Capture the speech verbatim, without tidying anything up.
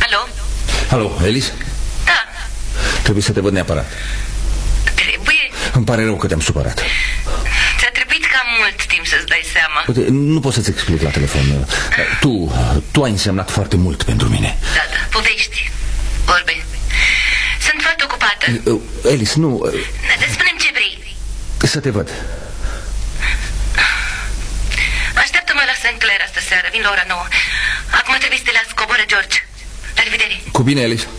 Alo? Alo, Alice? Da. Trebuie să te văd neapărat. Trebuie? Îmi pare rău că te-am supărat. Ți-a trebuit cam mult timp să-ți dai seama. Uite, nu pot să-ți explic la telefon. Tu, tu ai însemnat foarte mult pentru mine. Da, da, povești, vorbe. Sunt foarte ocupată. Alice, nu... Spune-mi ce vrei. Să te văd. Așteaptă-mă la Saint Clair astă seară, vin la ora nouă. Acum trebuie să te las, coboră George. La revedere. Cu bine, Alice.